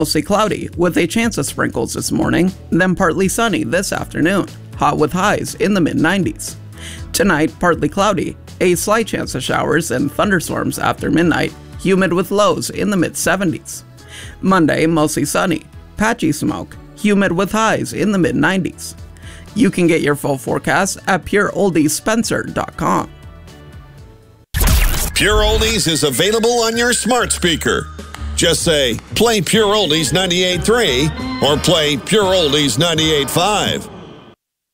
Mostly cloudy, with a chance of sprinkles this morning, then partly sunny this afternoon, hot with highs in the mid-90s. Tonight, partly cloudy, a slight chance of showers and thunderstorms after midnight, humid with lows in the mid-70s. Monday, mostly sunny, patchy smoke, humid with highs in the mid-90s. You can get your full forecast at PureOldiesSpencer.com. Pure Oldies is available on your smart speaker. Just say, play Pure Oldies 98.3 or play Pure Oldies 98.5.